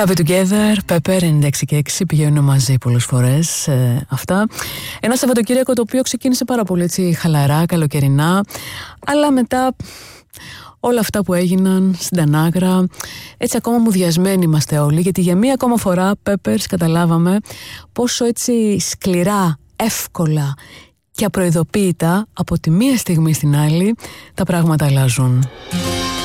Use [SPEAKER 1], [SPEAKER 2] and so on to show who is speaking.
[SPEAKER 1] Happy Together, Pepper 96 πηγαίνουν μαζί πολλές φορές αυτά. Ένα Σαββατοκύριακο το οποίο ξεκίνησε πάρα πολύ έτσι χαλαρά, καλοκαιρινά, αλλά μετά όλα αυτά που έγιναν στην Τανάγρα, έτσι ακόμα μουδιασμένοι είμαστε όλοι, γιατί για μία ακόμα φορά, Peppers, καταλάβαμε πόσο έτσι σκληρά, εύκολα και απροειδοποίητα από τη μία στιγμή στην άλλη τα πράγματα αλλάζουν.